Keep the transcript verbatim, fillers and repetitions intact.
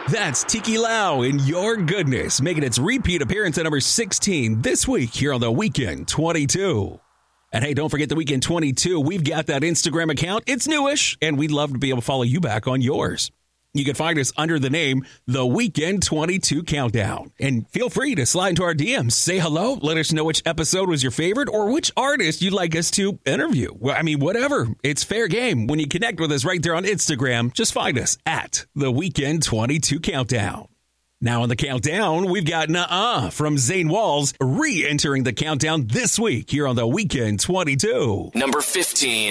That's Tiki Lau in Your Goodness, making its repeat appearance at number sixteen this week here on The Weekend twenty-two. And hey, don't forget The Weekend twenty-two. We've got that Instagram account. It's newish, and we'd love to be able to follow you back on yours. You can find us under the name The Weekend twenty-two Countdown. And feel free to slide into our D Ms. Say hello. Let us know which episode was your favorite or which artist you'd like us to interview. Well, I mean, whatever. It's fair game. When you connect with us right there on Instagram, just find us at The Weekend twenty-two Countdown. Now on the countdown, we've got Nuh-Uh from Zane Walls re-entering the countdown this week here on The Weekend twenty-two. Number fifteen.